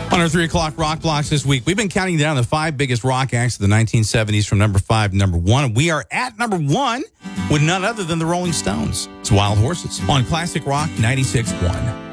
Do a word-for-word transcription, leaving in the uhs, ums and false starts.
On our three o'clock rock blocks this week, we've been counting down the five biggest rock acts of the nineteen seventies from number five to number one. We are at number one with none other than the Rolling Stones. It's Wild Horses on Classic Rock ninety-six point one.